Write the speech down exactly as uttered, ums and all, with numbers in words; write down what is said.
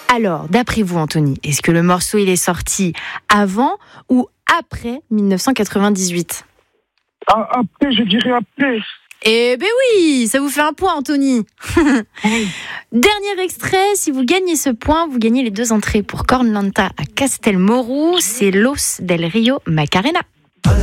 Alors, d'après vous, Anthony, est-ce que le morceau il est sorti avant ou après dix-neuf cent quatre-vingt-dix-huit ? Ah, après, je dirais après. Eh ben oui, ça vous fait un point, Anthony. Oui. Dernier extrait, si vous gagnez ce point, vous gagnez les deux entrées pour Cornlanta à Castelmoru, c'est Los del Rio Macarena.